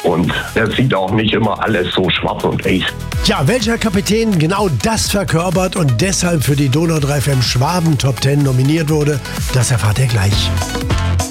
Und er sieht auch nicht immer alles so schwarz und weiß. Ja, welcher Kapitän genau das verkörpert und deshalb für die Donau 3 FM Schwaben Top 10 nominiert wurde, das erfahrt ihr gleich.